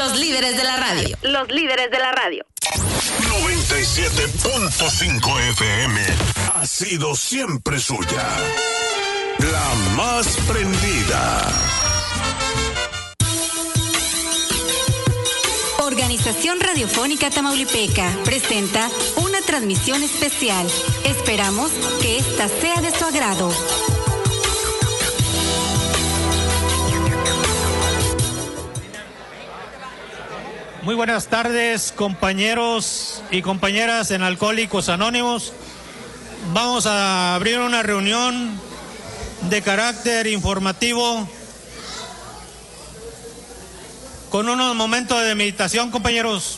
Los líderes de la radio. Los líderes de la radio. 97.5 FM ha sido siempre suya. La más prendida. Organización Radiofónica Tamaulipeca presenta una transmisión especial. Esperamos que esta sea de su agrado. Muy buenas tardes, compañeros y compañeras en Alcohólicos Anónimos. Vamos a abrir una reunión de carácter informativo con unos momentos de meditación, compañeros.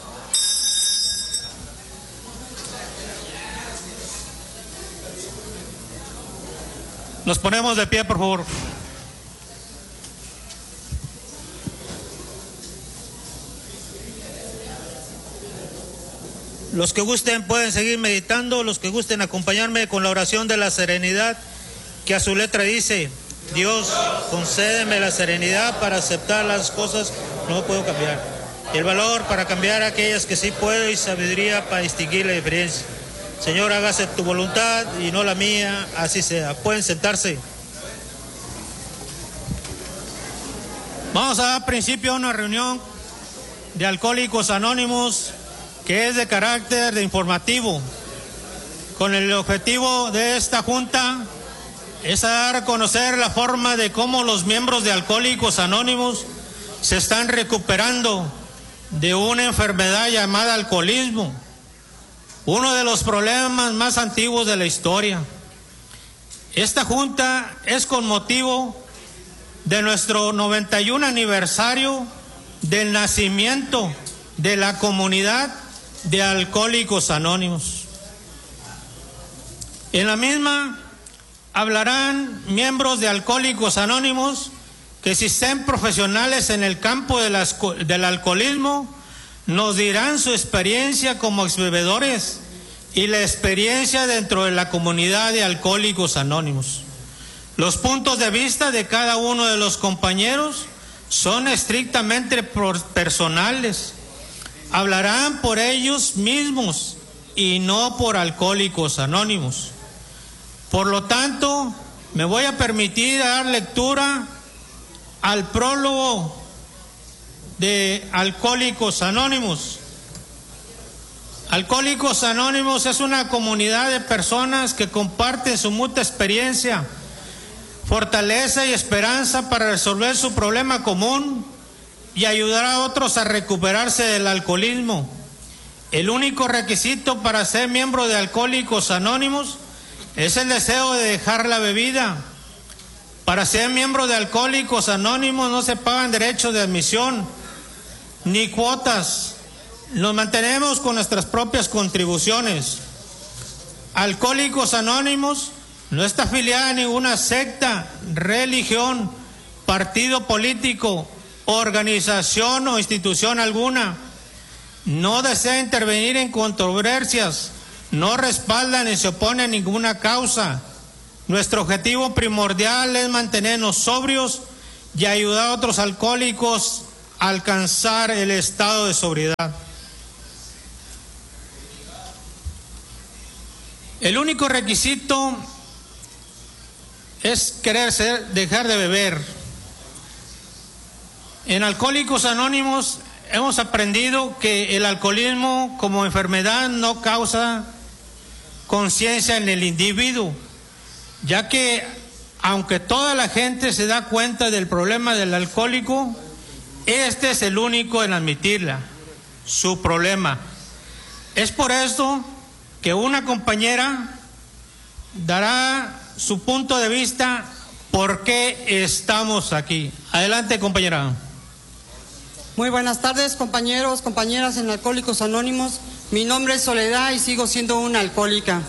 Nos ponemos de pie, por favor. Los que gusten pueden seguir meditando, los que gusten acompañarme con la oración de la serenidad, que a su letra dice: Dios, concédeme la serenidad para aceptar las cosas que no puedo cambiar, y el valor para cambiar aquellas que sí puedo, y sabiduría para distinguir la diferencia. Señor, hágase tu voluntad y no la mía, así sea. Pueden sentarse. Vamos a dar principio a una reunión de Alcohólicos Anónimos que es de carácter de informativo, con el objetivo de esta junta es dar a conocer la forma de cómo los miembros de Alcohólicos Anónimos se están recuperando de una enfermedad llamada alcoholismo, uno de los problemas más antiguos de la historia. Esta junta es con motivo de nuestro 91 aniversario del nacimiento de la comunidad de Alcohólicos Anónimos. En la misma hablarán miembros de Alcohólicos Anónimos que, si sean profesionales en el campo del alcoholismo, nos dirán su experiencia como exbebedores y la experiencia dentro de la comunidad de Alcohólicos Anónimos. Los puntos de vista de cada uno de los compañeros son estrictamente personales. Hablarán por ellos mismos y no por Alcohólicos Anónimos. Por lo tanto, me voy a permitir dar lectura al prólogo de Alcohólicos Anónimos. Alcohólicos Anónimos es una comunidad de personas que comparten su mutua experiencia, fortaleza y esperanza para resolver su problema común y ayudar a otros a recuperarse del alcoholismo. El único requisito para ser miembro de Alcohólicos Anónimos es el deseo de dejar la bebida. Para ser miembro de Alcohólicos Anónimos no se pagan derechos de admisión ni cuotas. Nos mantenemos con nuestras propias contribuciones. Alcohólicos Anónimos no está afiliada a ninguna secta, religión, partido político, organización o institución alguna. No desea intervenir en controversias, no respalda ni se opone a ninguna causa. Nuestro objetivo primordial es mantenernos sobrios y ayudar a otros alcohólicos a alcanzar el estado de sobriedad. El único requisito es dejar de beber. En Alcohólicos Anónimos hemos aprendido que el alcoholismo como enfermedad no causa conciencia en el individuo, ya que aunque toda la gente se da cuenta del problema del alcohólico, este es el único en admitirla, su problema. Es por esto que una compañera dará su punto de vista por qué estamos aquí. Adelante, compañera. Muy buenas tardes, compañeros, compañeras en Alcohólicos Anónimos. Mi nombre es Soledad y sigo siendo una alcohólica.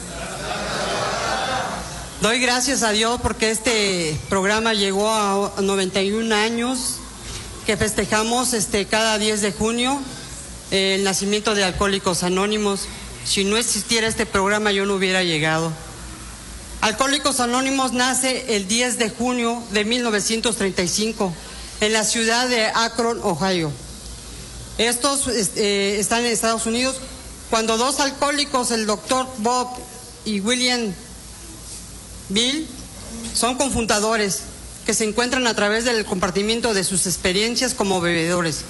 Doy gracias a Dios porque este programa llegó a 91 años, que festejamos cada 10 de junio el nacimiento de Alcohólicos Anónimos. Si no existiera este programa, yo no hubiera llegado. Alcohólicos Anónimos nace el 10 de junio de 1935 en la ciudad de Akron, Ohio. Estos están en Estados Unidos, cuando dos alcohólicos, el doctor Bob y William Bill, son confundadores que se encuentran a través del compartimiento de sus experiencias como bebedores.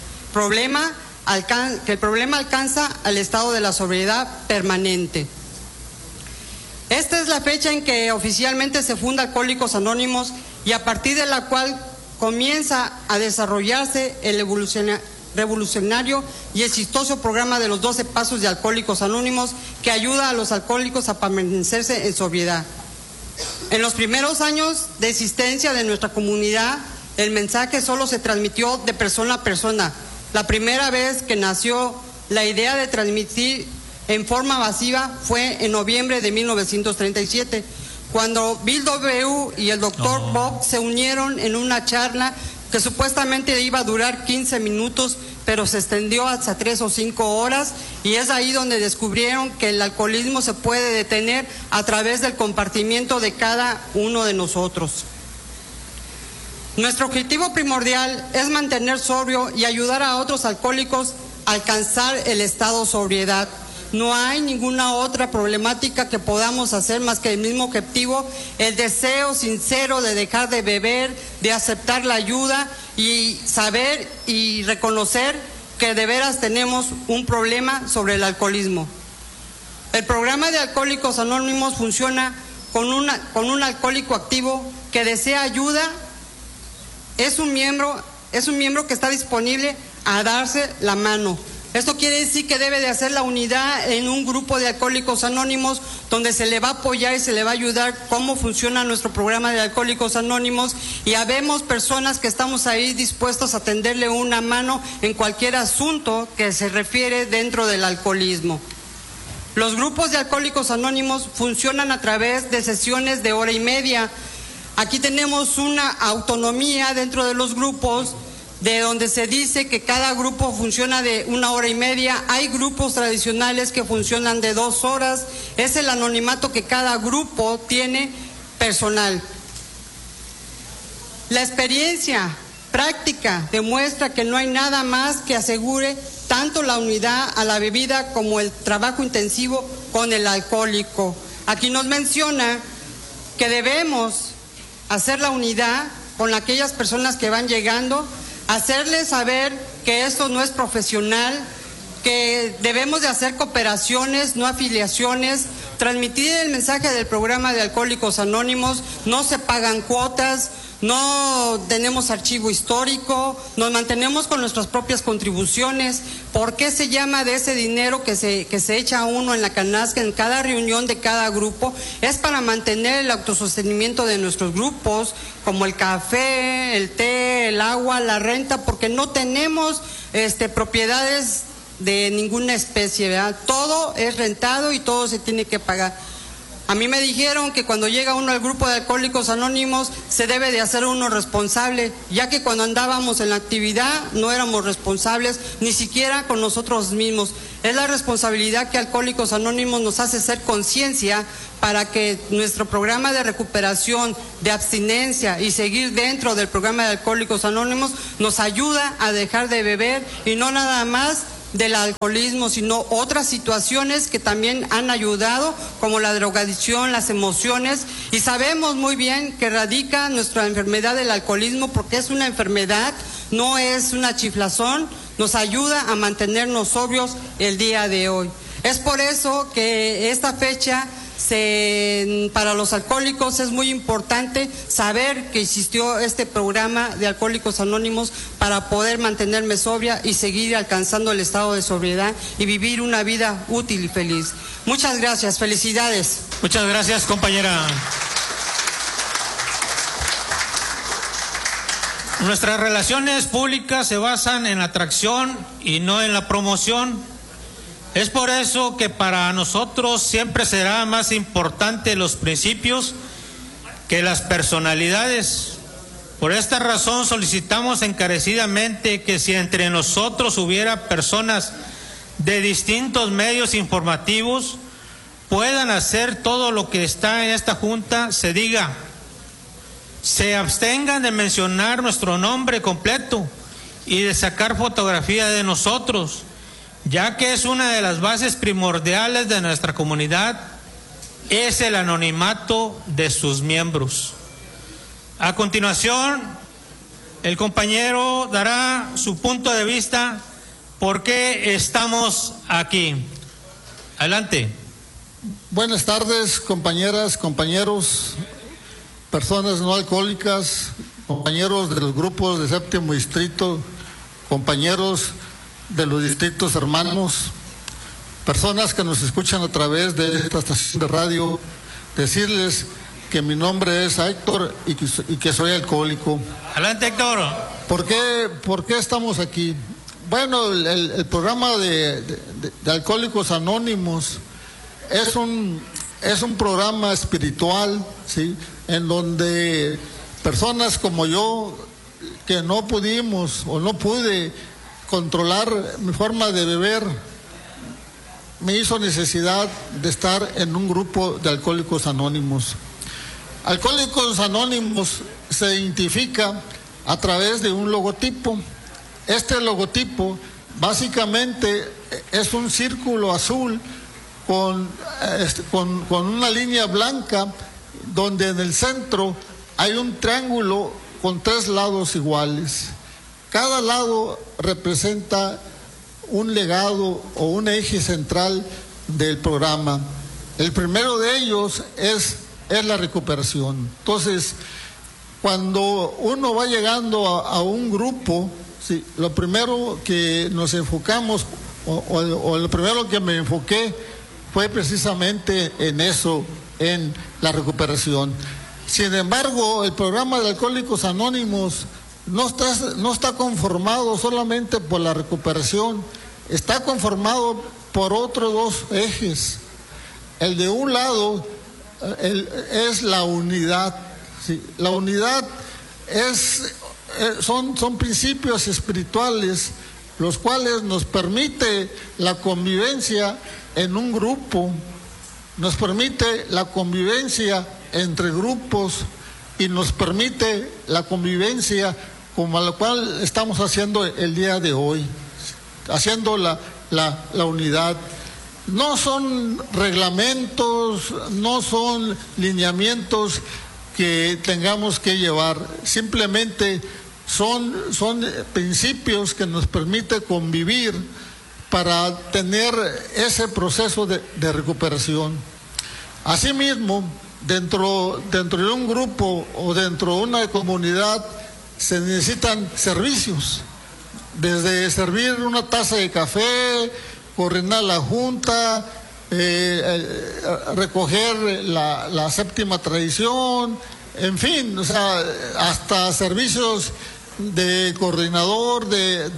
Que el problema alcanza al estado de la sobriedad permanente. Esta es la fecha en que oficialmente se funda Alcohólicos Anónimos y a partir de la cual comienza a desarrollarse el revolucionario y exitoso programa de los 12 Pasos de Alcohólicos Anónimos, que ayuda a los alcohólicos a permanecerse en sobriedad. En los primeros años de existencia de nuestra comunidad, el mensaje solo se transmitió de persona a persona. La primera vez que nació la idea de transmitir en forma masiva fue en noviembre de 1937, cuando Bill W. y el doctor Bob se unieron en una charla que supuestamente iba a durar 15 minutos, pero se extendió hasta 3 o 5 horas, y es ahí donde descubrieron que el alcoholismo se puede detener a través del compartimiento de cada uno de nosotros. Nuestro objetivo primordial es mantener sobrio y ayudar a otros alcohólicos a alcanzar el estado de sobriedad. No hay ninguna otra problemática que podamos hacer más que el mismo objetivo, el deseo sincero de dejar de beber, de aceptar la ayuda y saber y reconocer que de veras tenemos un problema sobre el alcoholismo. El programa de Alcohólicos Anónimos funciona con un alcohólico activo que desea ayuda. Es un miembro que está disponible a darse la mano. Esto quiere decir que debe de hacer la unidad en un grupo de Alcohólicos Anónimos, donde se le va a apoyar y se le va a ayudar cómo funciona nuestro programa de Alcohólicos Anónimos, y habemos personas que estamos ahí dispuestos a tenderle una mano en cualquier asunto que se refiere dentro del alcoholismo. Los grupos de Alcohólicos Anónimos funcionan a través de sesiones de 1:30. Aquí tenemos una autonomía dentro de los grupos, de donde se dice que cada grupo funciona de 1:30. Hay grupos tradicionales que funcionan de 2 horas. Es el anonimato que cada grupo tiene personal. La experiencia práctica demuestra que no hay nada más que asegure tanto la unidad a la bebida como el trabajo intensivo con el alcohólico. Aquí nos menciona que debemos hacer la unidad con aquellas personas que van llegando, hacerles saber que esto no es profesional, que debemos de hacer cooperaciones, no afiliaciones, transmitir el mensaje del programa de Alcohólicos Anónimos. No se pagan cuotas, no tenemos archivo histórico, nos mantenemos con nuestras propias contribuciones. ¿Por qué se llama de ese dinero que se echa uno en la canasta en cada reunión de cada grupo? Es para mantener el autosostenimiento de nuestros grupos, como el café, el té, el agua, la renta, porque no tenemos propiedades de ninguna especie, ¿verdad? Todo es rentado y todo se tiene que pagar. A mí me dijeron que cuando llega uno al grupo de Alcohólicos Anónimos se debe de hacer uno responsable, ya que cuando andábamos en la actividad no éramos responsables ni siquiera con nosotros mismos. Es la responsabilidad que Alcohólicos Anónimos nos hace ser conciencia para que nuestro programa de recuperación, de abstinencia y seguir dentro del programa de Alcohólicos Anónimos nos ayuda a dejar de beber, y no nada más del alcoholismo, sino otras situaciones que también han ayudado, como la drogadicción, las emociones, y sabemos muy bien que radica nuestra enfermedad del alcoholismo, porque es una enfermedad, no es una chiflazón. Nos ayuda a mantenernos sobrios el día de hoy. Es por eso que esta fecha para los alcohólicos es muy importante saber que existió este programa de Alcohólicos Anónimos para poder mantenerme sobria y seguir alcanzando el estado de sobriedad y vivir una vida útil y feliz. Muchas gracias, felicidades. Muchas gracias, compañera. Nuestras relaciones públicas se basan en la atracción y no en la promoción. Es por eso que para nosotros siempre será más importante los principios que las personalidades. Por esta razón solicitamos encarecidamente que si entre nosotros hubiera personas de distintos medios informativos, puedan hacer todo lo que está en esta junta, se abstengan de mencionar nuestro nombre completo y de sacar fotografía de nosotros, ya que es una de las bases primordiales de nuestra comunidad, es el anonimato de sus miembros. A continuación, el compañero dará su punto de vista por qué estamos aquí. Adelante. Buenas tardes, compañeras, compañeros, personas no alcohólicas, compañeros de los grupos de séptimo distrito, compañeros de los distritos hermanos, personas que nos escuchan a través de esta estación de radio, decirles que mi nombre es Héctor y que soy alcohólico. Adelante, Héctor. ¿Por qué estamos aquí? Bueno, el programa de Alcohólicos Anónimos es un programa espiritual, ¿sí?, en donde personas como yo, que no pudimos o no pude controlar mi forma de beber, me hizo necesidad de estar en un grupo de Alcohólicos Anónimos. Alcohólicos Anónimos se identifica a través de un logotipo. Este logotipo básicamente es un círculo azul con una línea blanca, donde en el centro hay un triángulo con 3 lados iguales. Cada lado representa un legado o un eje central del programa. El primero de ellos es la recuperación. Entonces, cuando uno va llegando a un grupo, sí, lo primero que nos enfocamos, o lo primero que me enfoqué, fue precisamente en eso, en la recuperación. Sin embargo, el programa de Alcohólicos Anónimos no está conformado solamente por la recuperación, está conformado por otros 2 ejes. El de un lado es la unidad, ¿sí? La unidad son principios espirituales, los cuales nos permite la convivencia en un grupo, nos permite la convivencia entre grupos y nos permite la convivencia como la cual estamos haciendo el día de hoy, haciendo la unidad. No son reglamentos, no son lineamientos que tengamos que llevar, simplemente son principios que nos permiten convivir para tener ese proceso de recuperación. Asimismo, dentro de un grupo o dentro de una comunidad se necesitan servicios, desde servir una taza de café, coordinar la junta, recoger la séptima tradición, en fin, o sea, hasta servicios de coordinador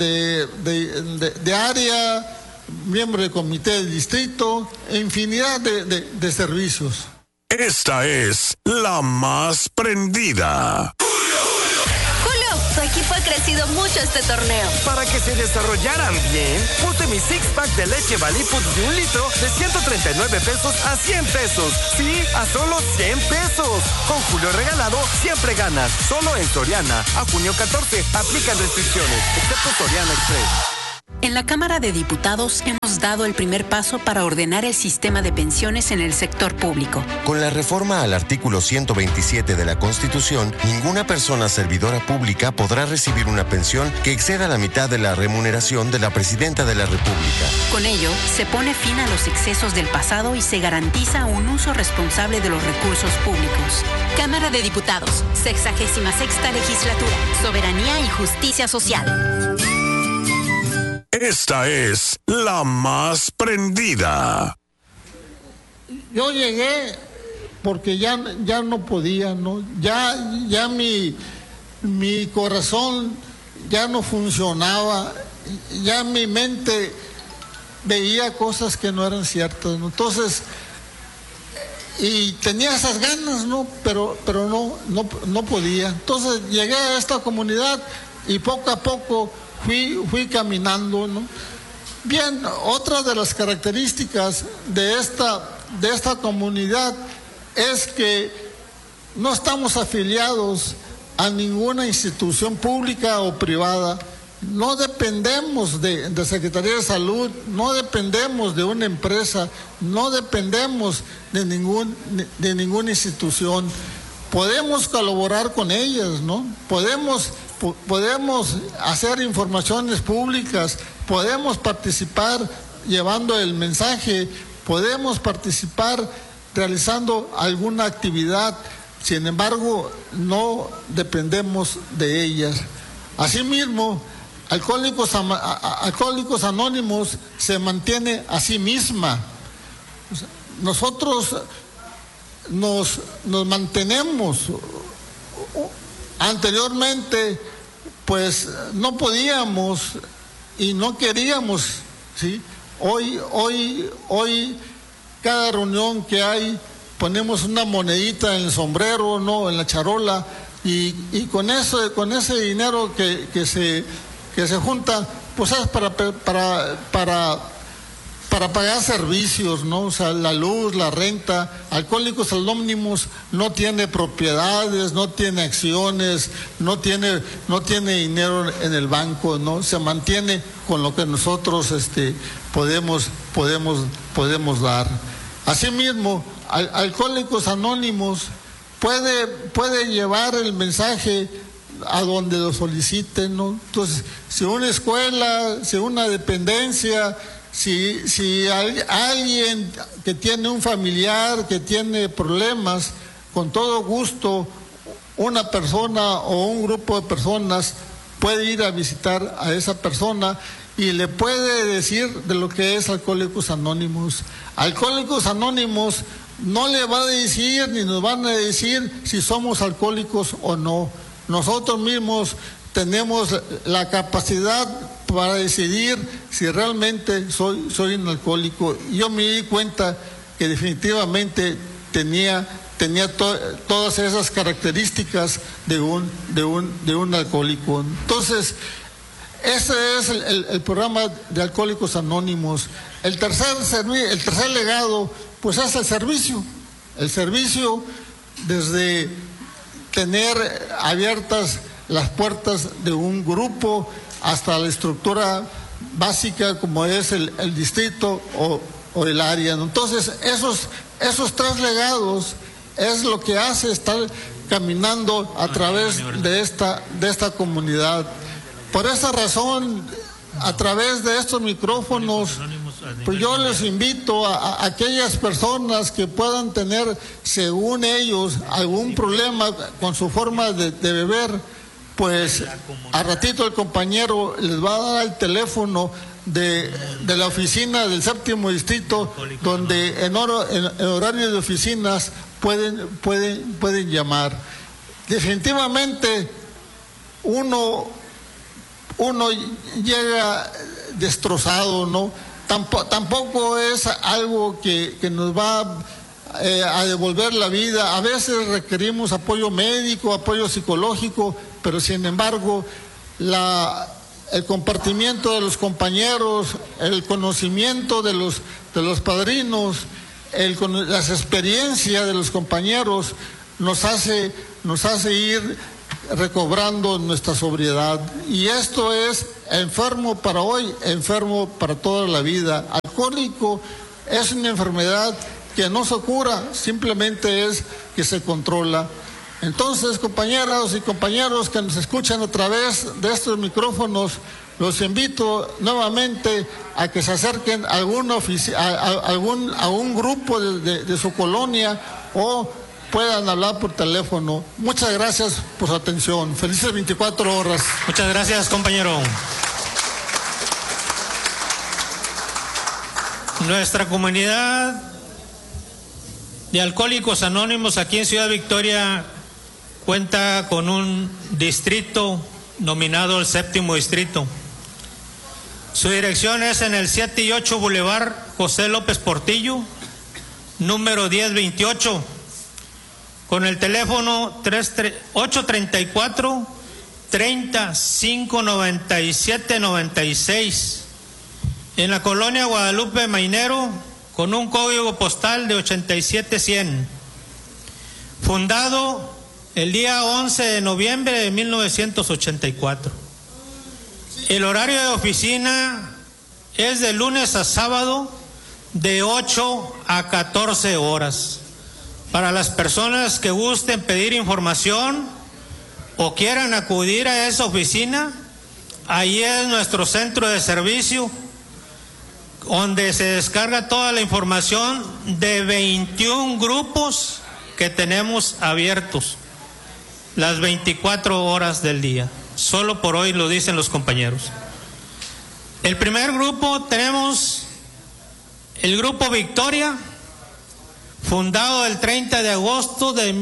de área, miembro de comité de distrito, infinidad de servicios. Esta es la más prendida. Tu equipo ha crecido mucho este torneo. Para que se desarrollaran bien, puse mi 6-pack de leche Baliput de 1 litro de 139 pesos a 100 pesos. Sí, a solo 100 pesos. Con Julio Regalado siempre ganas. Solo en Soriana. A junio 14 aplican restricciones, excepto Soriana Express. En la Cámara de Diputados hemos dado el primer paso para ordenar el sistema de pensiones en el sector público. Con la reforma al artículo 127 de la Constitución, ninguna persona servidora pública podrá recibir una pensión que exceda la mitad de la remuneración de la Presidenta de la República. Con ello, se pone fin a los excesos del pasado y se garantiza un uso responsable de los recursos públicos. Cámara de Diputados, 66ª Legislatura, Soberanía y Justicia Social. Esta es la más prendida. Yo llegué porque ya no podía, ¿no? Ya mi corazón ya no funcionaba, ya mi mente veía cosas que no eran ciertas, ¿no? Entonces, y tenía esas ganas, ¿no? Pero no podía. Entonces llegué a esta comunidad y poco a poco fui caminando, ¿no? Bien, otra de las características de esta comunidad es que no estamos afiliados a ninguna institución pública o privada. no dependemos de Secretaría de Salud, no dependemos de una empresa, no dependemos de ninguna institución. Podemos colaborar con ellas, ¿no? Podemos hacer informaciones públicas, podemos participar llevando el mensaje, podemos participar realizando alguna actividad, sin embargo, no dependemos de ellas. Asimismo, Alcohólicos Anónimos se mantiene a sí misma. Nosotros nos mantenemos. Anteriormente, pues no podíamos y no queríamos, ¿sí? Hoy cada reunión que hay ponemos una monedita en el sombrero, ¿no? En la charola, y con ese dinero que se junta, pues es para pagar servicios, ¿no? O sea, la luz, la renta. Alcohólicos Anónimos no tiene propiedades, no tiene acciones, no tiene dinero en el banco, ¿no? Se mantiene con lo que nosotros podemos dar. Asimismo, Alcohólicos Anónimos puede llevar el mensaje a donde lo soliciten, ¿no? Entonces, si una escuela, si una dependencia, si alguien que tiene un familiar que tiene problemas, con todo gusto una persona o un grupo de personas puede ir a visitar a esa persona y le puede decir de lo que es Alcohólicos Anónimos. Alcohólicos Anónimos no le va a decir ni nos van a decir si somos alcohólicos o no. Nosotros mismos tenemos la capacidad para decidir si realmente soy un alcohólico. Yo me di cuenta que definitivamente tenía todas esas características de un alcohólico. Entonces, ese es el programa de Alcohólicos Anónimos. El tercer legado, pues es el servicio. El servicio, desde tener abiertas las puertas de un grupo hasta la estructura básica como es el distrito o el área, ¿no? Entonces, esos tres legados es lo que hace estar caminando a través de esta comunidad. Por esa razón, a través de estos micrófonos, pues yo les invito a aquellas personas que puedan tener, según ellos, algún problema con su forma de beber, pues a ratito el compañero les va a dar el teléfono de la oficina del 7º distrito, donde en horario de oficinas pueden llamar. Definitivamente uno llega destrozado, ¿no? Tampoco es algo que nos va a devolver la vida. A veces requerimos apoyo médico, apoyo psicológico, pero sin embargo el compartimiento de los compañeros, el conocimiento de los padrinos, las experiencias de los compañeros nos hace ir recobrando nuestra sobriedad. Y esto es enfermo para hoy, enfermo para toda la vida. Alcohólico es una enfermedad que no se cura, simplemente es que se controla. Entonces, compañeras y compañeros que nos escuchan a través de estos micrófonos, los invito nuevamente a que se acerquen a un grupo de su colonia o puedan hablar por teléfono. Muchas gracias por su atención. Felices 24 horas. Muchas gracias, compañero. Nuestra comunidad de Alcohólicos Anónimos aquí en Ciudad Victoria cuenta con un distrito nominado el 7º distrito. Su dirección es en el 7 y 8 Boulevard José López Portillo, número 1028, con el teléfono 834-30-597-96, en la colonia Guadalupe Mainero, con un código postal de 87100. Fundado el día 11 de noviembre de 1984. El horario de oficina es de lunes a sábado de 8 a 14 horas. Para las personas que gusten pedir información o quieran acudir a esa oficina, ahí es nuestro centro de servicio, donde se descarga toda la información de 21 grupos que tenemos abiertos las 24 horas del día. Solo por hoy lo dicen los compañeros. El primer grupo tenemos el Grupo Victoria, fundado el 30 de agosto de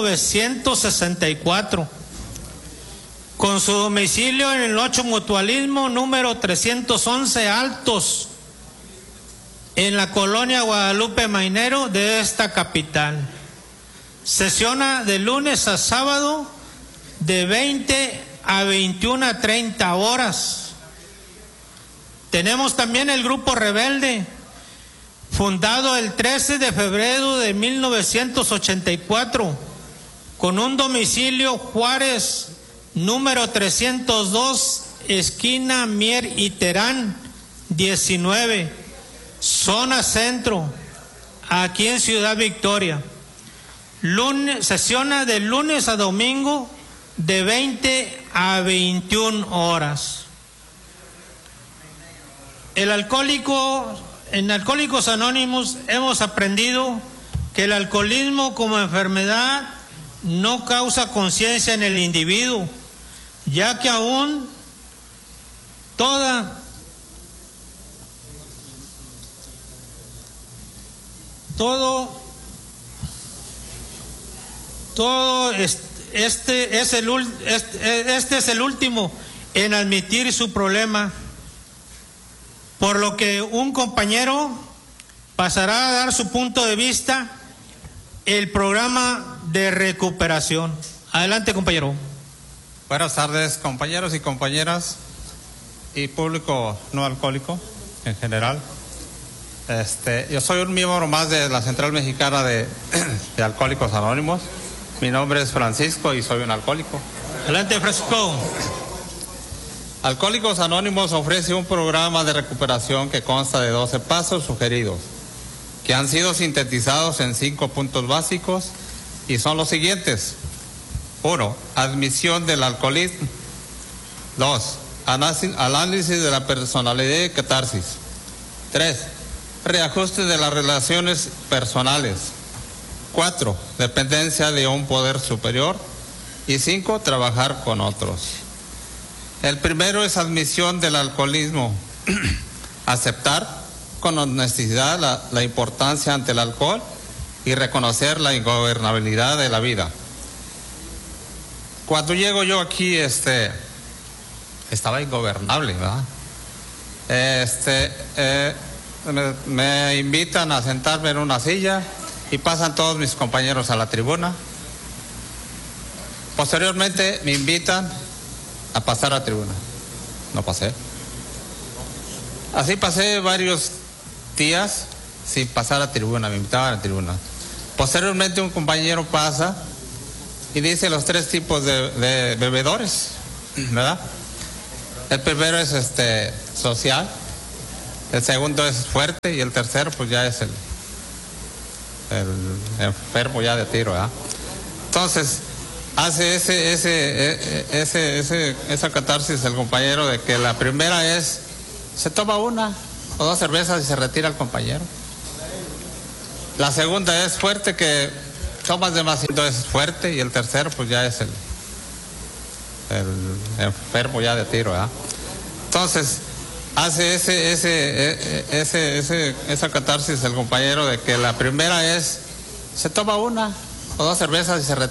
1964, con su domicilio en el 8 Mutualismo número 311 Altos, en la colonia Guadalupe Mainero de esta capital. Sesiona de lunes a sábado de 20 a 21 a 30 horas. Tenemos también el Grupo Rebelde, fundado el 13 de febrero de 1984, con un domicilio Juárez número 302, esquina Mier y Terán 19, zona centro, aquí en Ciudad Victoria. Sesiona de lunes a domingo de 20 a 21 horas. En Alcohólicos Anónimos hemos aprendido que el alcoholismo como enfermedad no causa conciencia en el individuo, ya que aún todo este es el último en admitir su problema, por lo que un compañero pasará a dar su punto de vista, el programa de recuperación. Adelante, compañero. Buenas tardes, compañeros y compañeras y público no alcohólico en general. Yo soy un miembro más de la Central Mexicana de Alcohólicos Anónimos. Mi nombre es Francisco y soy un alcohólico. Adelante, Francisco. Alcohólicos Anónimos ofrece un programa de recuperación que consta de 12 pasos sugeridos, que han sido sintetizados en 5 puntos básicos y son los siguientes. 1. Admisión del alcoholismo. 2. Análisis de la personalidad y catarsis. 3. Reajuste de las relaciones personales. 4. Dependencia de un poder superior. Y 5. Trabajar con otros. El primero es admisión del alcoholismo. Aceptar con honestidad la importancia ante el alcohol y reconocer la ingobernabilidad de la vida. Cuando llego yo aquí, estaba ingobernable, ¿verdad? Me invitan a sentarme en una silla y pasan todos mis compañeros a la tribuna. Posteriormente me invitan a pasar a la tribuna. No pasé. Así pasé varios días sin pasar a la tribuna, me invitaban a la tribuna. Posteriormente un compañero pasa y dice los 3 tipos de bebedores, ¿verdad? El primero es social, el segundo es fuerte y el tercero pues ya es el enfermo ya de tiro, ¿verdad? Entonces hace esa catarsis el compañero de que la primera es, se toma 1 o 2 cervezas y se retira el compañero. La segunda es fuerte, que tomas demasiado, es fuerte, y el tercero pues ya es el enfermo ya de tiro, ¿verdad? Entonces hace esa catarsis el compañero de que la primera es, se toma 1 o 2 cervezas y se retira